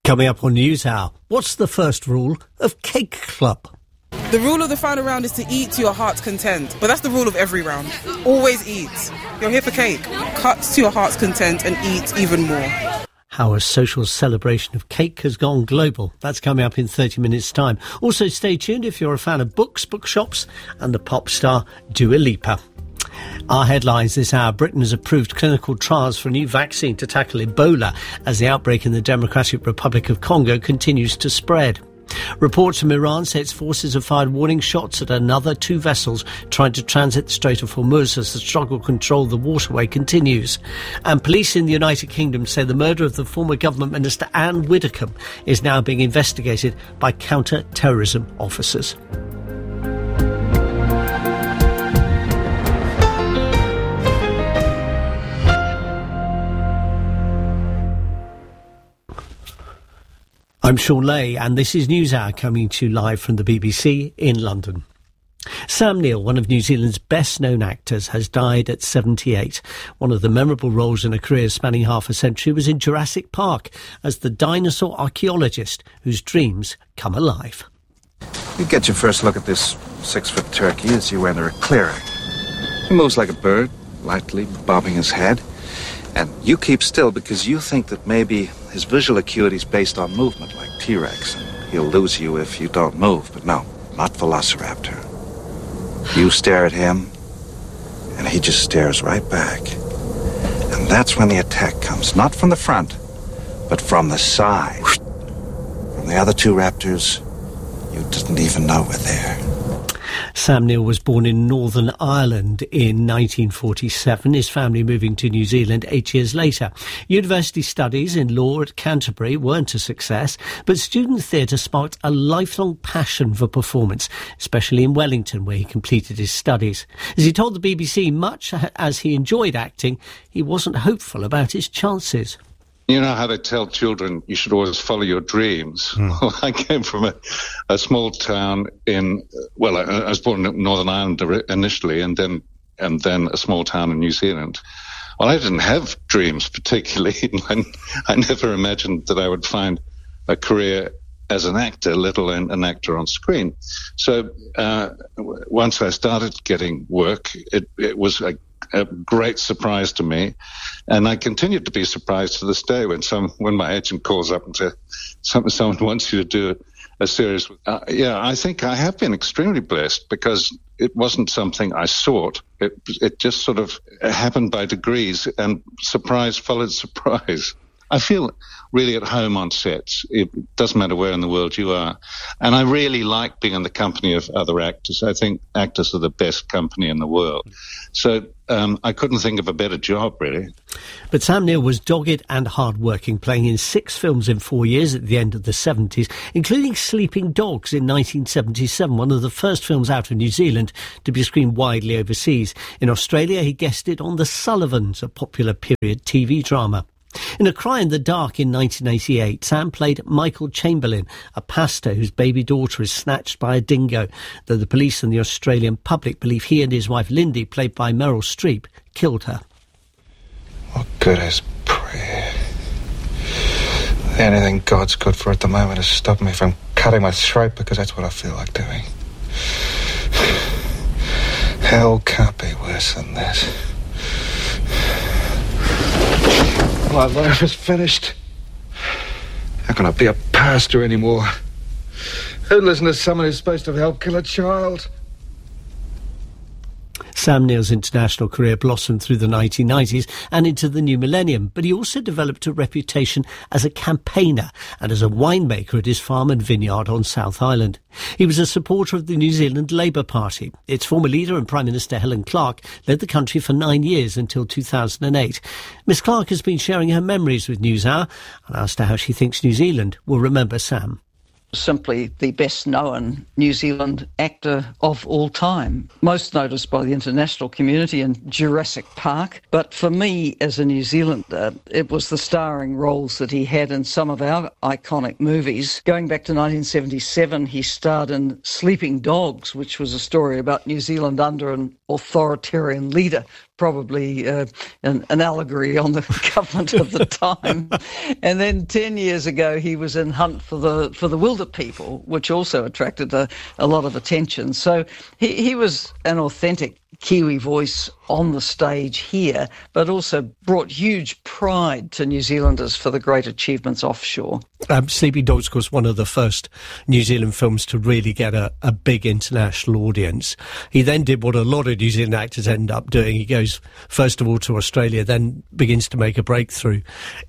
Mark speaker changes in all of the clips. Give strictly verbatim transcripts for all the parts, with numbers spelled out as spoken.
Speaker 1: Coming up on NewsHour, what's the first rule of Cake Club?
Speaker 2: The rule of the final round is to eat to your heart's content, but that's the rule of every round. Always eat. You're here for cake. Cut to your heart's content and eat even more.
Speaker 1: How a social celebration of cake has gone global. That's coming up in thirty minutes' time. Also, stay tuned if you're a fan of books, bookshops, and the pop star Dua Lipa. Our headlines this hour: Britain has approved clinical trials for a new vaccine to tackle Ebola as the outbreak in the Democratic Republic of Congo continues to spread. Reports from Iran say its forces have fired warning shots at another two vessels trying to transit the Strait of Hormuz as the struggle to control the waterway continues. And police in the United Kingdom say the murder of the former government minister Anne Widdecombe is now being investigated by counter-terrorism officers. I'm Sean Lay, and this is NewsHour, coming to you live from the B B C in London. Sam Neill, one of New Zealand's best-known actors, has died at seventy-eight. One of the memorable roles in a career spanning half a century was in Jurassic Park as the dinosaur archaeologist whose dreams come alive.
Speaker 3: You get your first look at this six-foot turkey as you enter a clearing. He moves like a bird, lightly bobbing his head. And you keep still because you think that maybe his visual acuity is based on movement, like T-Rex, and he'll lose you if you don't move. But no, not Velociraptor. You stare at him, and he just stares right back. And that's when the attack comes, not from the front, but from the side. From the other two raptors, you didn't even know were there.
Speaker 1: Sam Neill was born in Northern Ireland in nineteen forty-seven, his family moving to New Zealand eight years later. University studies in law at Canterbury weren't a success, but student theatre sparked a lifelong passion for performance, especially in Wellington, where he completed his studies. As he told the B B C, much as he enjoyed acting, he wasn't hopeful about his chances.
Speaker 4: You know how they tell children you should always follow your dreams? Mm. Well, I came from a, a small town in, well, I, I was born in Northern Ireland initially, and then and then a small town in New Zealand. Well, I didn't have dreams particularly. I, I never imagined that I would find a career as an actor, let alone an actor on screen. So uh, once I started getting work, it, it was a a great surprise to me, and I continued to be surprised to this day when some when my agent calls up and says someone, someone wants you to do a series. Uh, yeah, I think I have been extremely blessed because it wasn't something I sought. It it just sort of happened by degrees, and surprise followed surprise. I feel really at home on sets. It doesn't matter where in the world you are. And I really like being in the company of other actors. I think actors are the best company in the world. So um, I couldn't think of a better job, really.
Speaker 1: But Sam Neill was dogged and hard-working, playing in six films in four years at the end of the seventies, including Sleeping Dogs in nineteen seventy-seven, one of the first films out of New Zealand to be screened widely overseas. In Australia, he guested on The Sullivans, a popular period T V drama. In A Cry in the Dark in nineteen eighty-eight, Sam played Michael Chamberlain, a pastor whose baby daughter is snatched by a dingo, though the police and the Australian public believe he and his wife Lindy, played by Meryl Streep, killed her.
Speaker 3: What good is prayer? The only thing God's good for at the moment is stopping me from cutting my throat because that's what I feel like doing. Hell can't be worse than this. My life is finished. How can I be a pastor anymore? Who listens to someone who's supposed to help kill a child?
Speaker 1: Sam Neill's international career blossomed through the nineteen nineties and into the new millennium, but he also developed a reputation as a campaigner and as a winemaker at his farm and vineyard on South Island. He was a supporter of the New Zealand Labour Party. Its former leader and Prime Minister Helen Clark led the country for nine years until two thousand eight. Miss Clark has been sharing her memories with NewsHour and asked her how she thinks New Zealand will remember Sam.
Speaker 5: Simply the best known New Zealand actor of all time, most noticed by the international community in Jurassic Park. But for me as a New Zealander, it was the starring roles that he had in some of our iconic movies. Going back to nineteen seventy-seven, he starred in Sleeping Dogs, which was a story about New Zealand under an authoritarian leader, probably uh, an, an allegory on the government of the time. And then ten years ago, he was in Hunt for the for the Wilder People, which also attracted a, a lot of attention. So he, he was an authentic Kiwi voice on the stage here, but also brought huge pride to New Zealanders for the great achievements offshore.
Speaker 1: Um, Sleeping Dogs, of course, one of the first New Zealand films to really get a, a big international audience. He then did what a lot of New Zealand actors end up doing. He goes, first of all, to Australia, then begins to make a breakthrough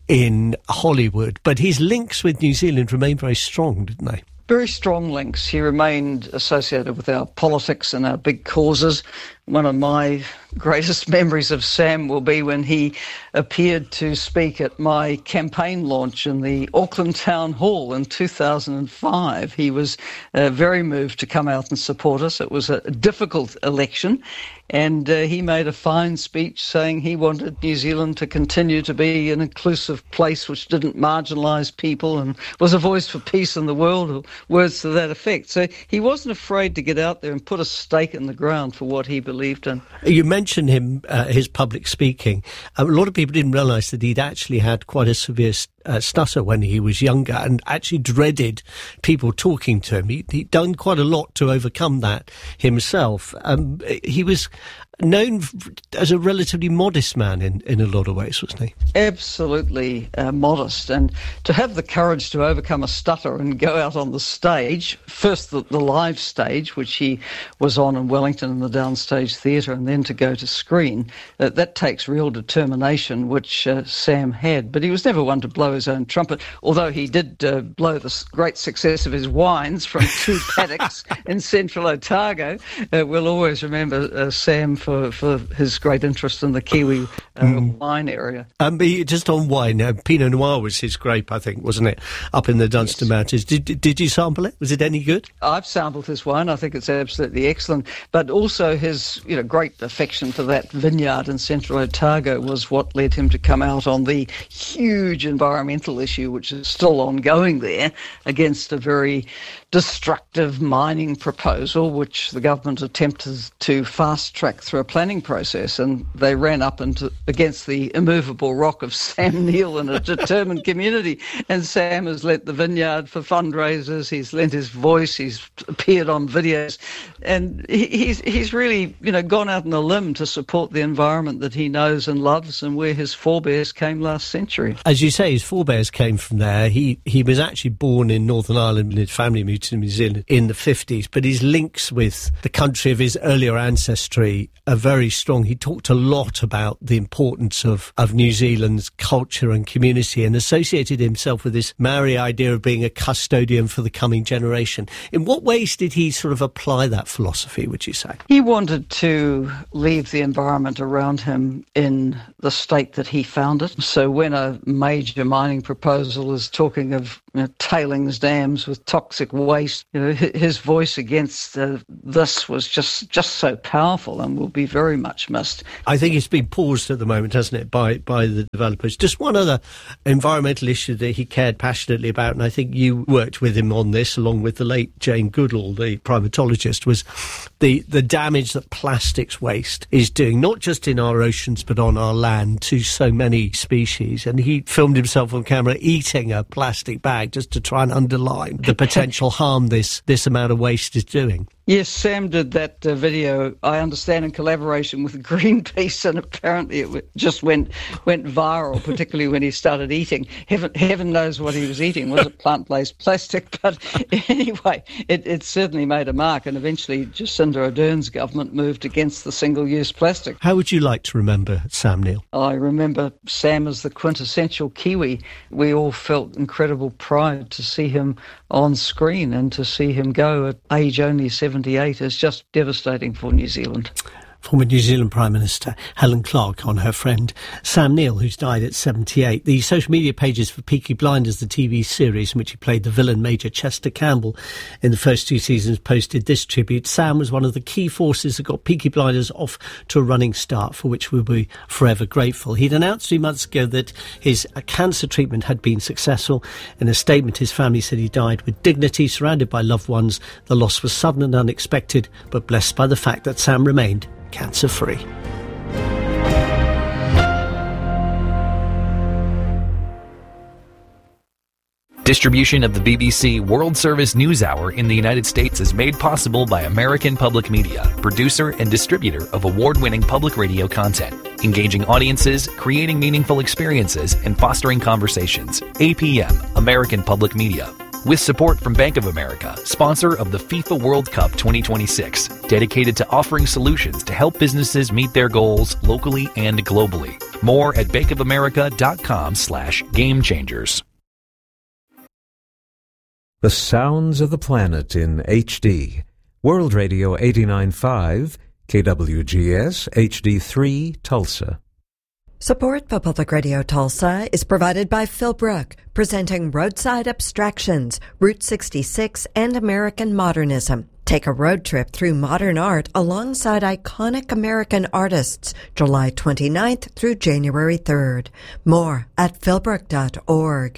Speaker 1: in Hollywood. But his links with New Zealand remain very strong, didn't they?
Speaker 5: Very strong links. He remained associated with our politics and our big causes. One of my greatest memories of Sam will be when he appeared to speak at my campaign launch in the Auckland Town Hall in two thousand five. He was uh, very moved to come out and support us. It was a difficult election, and uh, he made a fine speech saying he wanted New Zealand to continue to be an inclusive place which didn't marginalise people and was a voice for peace in the world, or words to that effect. So he wasn't afraid to get out there and put a stake in the ground for what he believed in.
Speaker 1: You mentioned him, uh, his public speaking. A lot of people didn't realise that he'd actually had quite a severe uh, stutter when he was younger and actually dreaded people talking to him. He, he'd done quite a lot to overcome that himself. Um, he was known as a relatively modest man in, in a lot of ways, wasn't he?
Speaker 5: Absolutely uh, modest. And to have the courage to overcome a stutter and go out on the stage, first the, the live stage, which he was on in Wellington in the Downstage Theatre, and then to go to screen, uh, that takes real determination, which uh, Sam had. But he was never one to blow his own trumpet, although he did uh, blow the great success of his wines from two paddocks in Central Otago. Uh, we'll always remember uh, Sam for, for his great interest in the Kiwi uh, mm. wine area.
Speaker 1: Um, just on wine, uh, Pinot Noir was his grape, I think, wasn't it, up in the Dunstan yes. Mountains. Did, did you sample it? Was it any good?
Speaker 5: I've sampled his wine. I think it's absolutely excellent. But also his you know, great affection for that vineyard in Central Otago was what led him to come out on the huge environmental issue, which is still ongoing there, against a very destructive mining proposal, which the government attempted to fast-track through a planning process, and they ran up into against the immovable rock of Sam Neill and a determined community. And Sam has lent the vineyard for fundraisers, he's lent his voice, he's appeared on videos, and he, he's he's really you know gone out on a limb to support the environment that he knows and loves, and where his forebears came last century.
Speaker 1: As you say, his forebears came from there. He he was actually born in Northern Ireland, and his family moved to New Zealand in the fifties, but his links with the country of his earlier ancestry are very strong. He talked a lot about the importance of, of New Zealand's culture and community, and associated himself with this Maori idea of being a custodian for the coming generation. In what ways did he sort of apply that philosophy, would you say?
Speaker 5: He wanted to leave the environment around him in the state that he found it. So when a major mining proposal is talking of you know, tailings dams with toxic waste, you know, his voice against uh, this was just, just so powerful and will be very much missed.
Speaker 1: I think it's been paused at the moment, hasn't it, by, by the developers. Just one other environmental issue that he cared passionately about, and I think you worked with him on this, along with the late Jane Goodall, the primatologist, was the, the damage that plastics waste is doing, not just in our oceans, but on our land, to so many species. And he filmed himself on camera eating a plastic bag just to try and underline the potential harm this, this amount of waste is doing.
Speaker 5: Yes, Sam did that uh, video, I understand, in collaboration with Greenpeace, and apparently it w- just went went viral, particularly when he started eating. Heaven, heaven knows what he was eating. Was it plant-based plastic? But anyway, it, it certainly made a mark, and eventually Jacinda Ardern's government moved against the single-use plastic.
Speaker 1: How would you like to remember Sam Neill?
Speaker 5: I remember Sam as the quintessential Kiwi. We all felt incredible pride to see him on screen, and to see him go at age only seventy-eight is just devastating for New Zealand.
Speaker 1: Former New Zealand Prime Minister Helen Clark on her friend Sam Neill, who's died at seventy-eight. The social media pages for Peaky Blinders, the T V series in which he played the villain Major Chester Campbell in the first two seasons, posted this tribute. Sam was one of the key forces that got Peaky Blinders off to a running start, for which we'll be forever grateful. He'd announced three months ago that his uh, cancer treatment had been successful. In a statement, his family said he died with dignity, surrounded by loved ones. The loss was sudden and unexpected, but blessed by the fact that Sam remained cancer-free.
Speaker 6: Distribution of the B B C World Service News Hour in the United States is made possible by American Public Media, producer and distributor of award-winning public radio content, engaging audiences, creating meaningful experiences, and fostering conversations. A P M, American Public Media. With support from Bank of America, sponsor of the FIFA World Cup twenty twenty-six, dedicated to offering solutions to help businesses meet their goals locally and globally. More at bankofamerica.com slash game changers.
Speaker 7: The sounds of the planet in H D. World Radio eighty-nine point five, K W G S H D three, Tulsa.
Speaker 8: Support for Public Radio Tulsa is provided by Philbrook, presenting Roadside Abstractions, Route sixty-six, and American Modernism. Take a road trip through modern art alongside iconic American artists, July twenty-ninth through January third. More at philbrook dot org.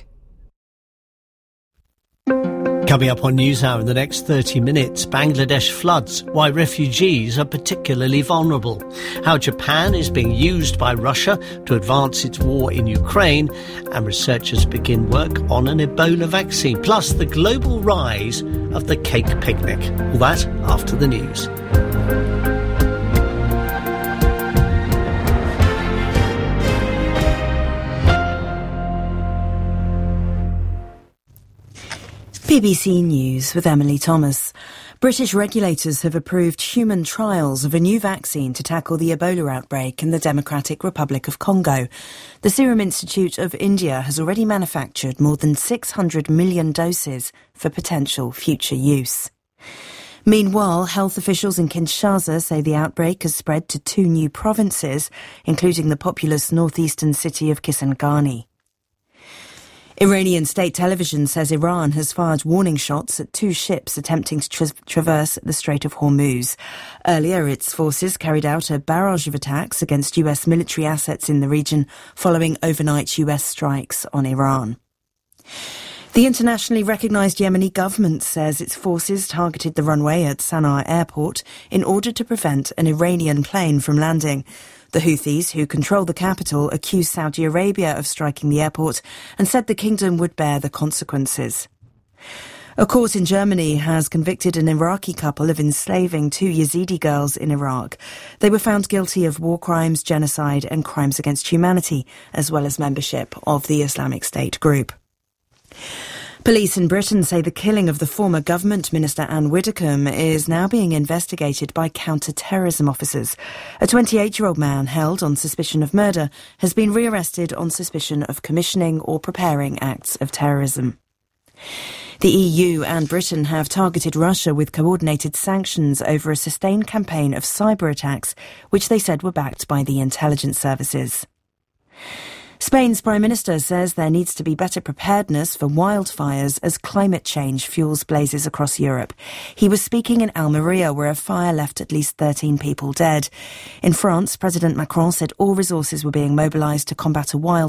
Speaker 1: Coming up on NewsHour in the next thirty minutes, Bangladesh floods, why refugees are particularly vulnerable, how Japan is being used by Russia to advance its war in Ukraine, and researchers begin work on an Ebola vaccine, plus the global rise of the cake picnic. All that after the news.
Speaker 9: B B C News with Emily Thomas. British regulators have approved human trials of a new vaccine to tackle the Ebola outbreak in the Democratic Republic of Congo. The Serum Institute of India has already manufactured more than six hundred million doses for potential future use. Meanwhile, health officials in Kinshasa say the outbreak has spread to two new provinces, including the populous northeastern city of Kisangani. Iranian state television says Iran has fired warning shots at two ships attempting to tra- traverse the Strait of Hormuz. Earlier, its forces carried out a barrage of attacks against U S military assets in the region following overnight U S strikes on Iran. The internationally recognised Yemeni government says its forces targeted the runway at Sana'a airport in order to prevent an Iranian plane from landing. The Houthis, who control the capital, accused Saudi Arabia of striking the airport and said the kingdom would bear the consequences. A court in Germany has convicted an Iraqi couple of enslaving two Yazidi girls in Iraq. They were found guilty of war crimes, genocide and crimes against humanity, as well as membership of the Islamic State group. Police in Britain say the killing of the former government minister Anne Widdecombe is now being investigated by counter-terrorism officers. A twenty-eight-year-old man held on suspicion of murder has been rearrested on suspicion of commissioning or preparing acts of terrorism. The E U and Britain have targeted Russia with coordinated sanctions over a sustained campaign of cyber attacks, which they said were backed by the intelligence services. Spain's Prime Minister says there needs to be better preparedness for wildfires as climate change fuels blazes across Europe. He was speaking in Almeria, where a fire left at least thirteen people dead. In France, President Macron said all resources were being mobilised to combat a wildfire.